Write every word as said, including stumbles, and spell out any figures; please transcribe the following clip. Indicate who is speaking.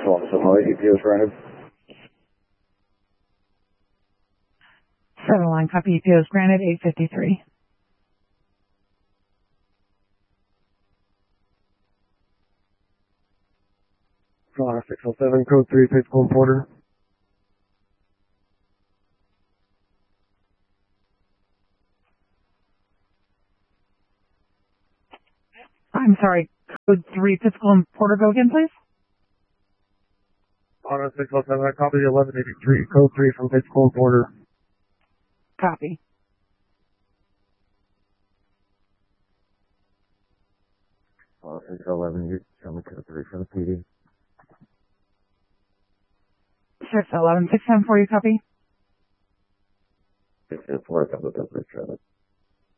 Speaker 1: one seven eight, E P O is granted.
Speaker 2: Seven line copy, E P O is granted, eight fifty-three.
Speaker 3: Flyer six oh seven, code three, physical importer.
Speaker 2: I'm sorry, code three, physical importer, go again, please?
Speaker 3: Flyer six oh seven, I copy eleven eighty-three, code three from physical importer.
Speaker 2: Copy.
Speaker 3: Flyer six eleven, you show me code three for the P D.
Speaker 2: six eleven, six ten for you, copy?
Speaker 3: six four, copy code three,